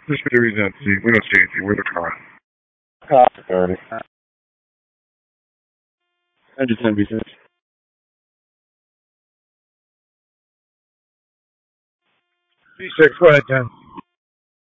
Just series at C. We don't see anything. Where's the car? Copy 30. Engine 10 B6. B6, go ahead, 10.